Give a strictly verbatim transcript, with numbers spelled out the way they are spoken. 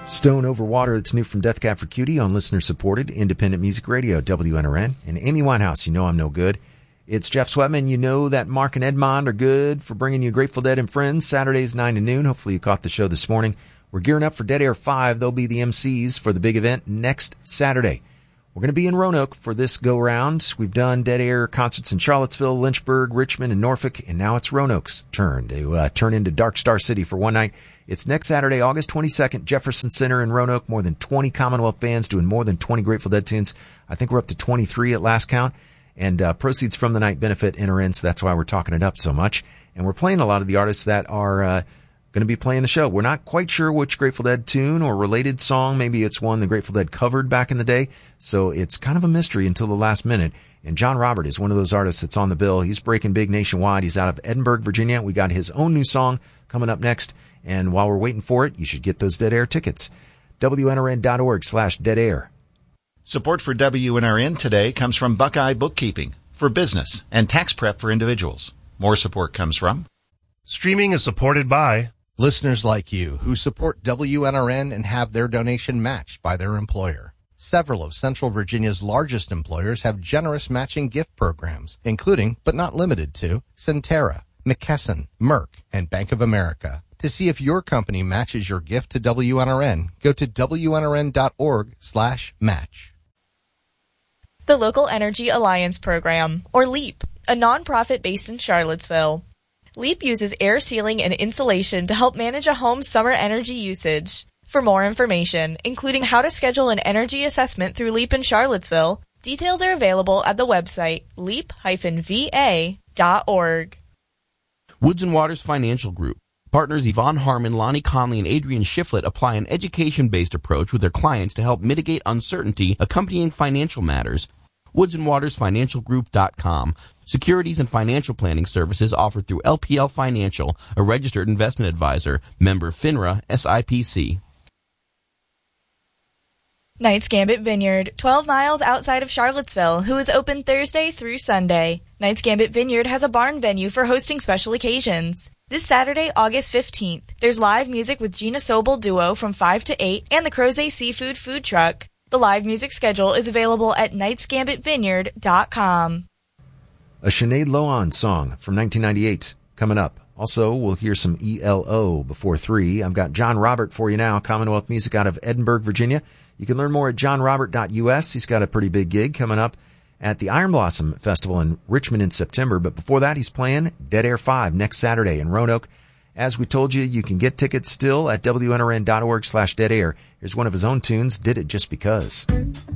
Stone Over Water, it's new from Death Cab for Cutie on listener-supported independent music radio, W N R N. And Amy Winehouse, you know I'm no good. It's Jeff Sweatman. You know that Mark and Edmond are good for bringing you Grateful Dead and Friends, Saturdays nine to noon. Hopefully you caught the show this morning. We're gearing up for Dead Air five. They'll be the M Cs for the big event next Saturday. We're going to be in Roanoke for this go-round. We've done Dead Air concerts in Charlottesville, Lynchburg, Richmond, and Norfolk, and now it's Roanoke's turn to uh, turn into Dark Star City for one night. It's next Saturday, August twenty-second, Jefferson Center in Roanoke. More than twenty Commonwealth bands doing more than twenty Grateful Dead tunes. I think we're up to twenty-three at last count. And uh, proceeds from the night benefit enter in, so that's why we're talking it up so much. And we're playing a lot of the artists that are uh, going to be playing the show. We're not quite sure which Grateful Dead tune or related song. Maybe it's one the Grateful Dead covered back in the day. So it's kind of a mystery until the last minute. And John Robert is one of those artists that's on the bill. He's breaking big nationwide. He's out of Edinburgh, Virginia. We got his own new song coming up next. And while we're waiting for it, you should get those Dead Air tickets. W N R N dot org slash Dead Air. Support for W N R N today comes from Buckeye Bookkeeping for business and tax prep for individuals. More support comes from Streaming is supported by listeners like you who support W N R N and have their donation matched by their employer. Several of Central Virginia's largest employers have generous matching gift programs, including, but not limited to, Centera, McKesson, Merck, and Bank of America. To see if your company matches your gift to W N R N, go to W N R N dot org slash match. The Local Energy Alliance Program, or LEAP, a nonprofit based in Charlottesville. LEAP uses air sealing and insulation to help manage a home's summer energy usage. For more information, including how to schedule an energy assessment through LEAP in Charlottesville, details are available at the website leap dash v a dot org. Woods and Waters Financial Group. Partners Yvonne Harmon, Lonnie Conley, and Adrian Shiflett apply an education-based approach with their clients to help mitigate uncertainty accompanying financial matters. woods and waters financial group dot com. Securities and financial planning services offered through L P L Financial, a registered investment advisor, member FINRA, S I P C. Knight's Gambit Vineyard, twelve miles outside of Charlottesville, who is open Thursday through Sunday. Knight's Gambit Vineyard has a barn venue for hosting special occasions. This Saturday, August fifteenth, there's live music with Gina Sobel Duo from five to eight and the Crozet Seafood Food Truck. The live music schedule is available at knights gambit vineyard dot com. A Sinead Lohan song from nineteen ninety-eight coming up. Also, we'll hear some E L O before three. I've got John Robert for you now, Commonwealth Music out of Edinburgh, Virginia. You can learn more at john robert dot u s. He's got a pretty big gig coming up at the Iron Blossom Festival in Richmond in September. But before that, he's playing Dead Air five next Saturday in Roanoke. As we told you, you can get tickets still at W N R N dot org slash Dead Air. Here's one of his own tunes, Did It Just Because.